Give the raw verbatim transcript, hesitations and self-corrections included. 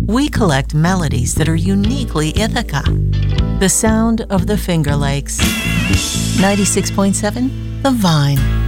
we collect melodies that are uniquely Ithaca. The sound of the Finger Lakes. ninety-six point seven, The Vine.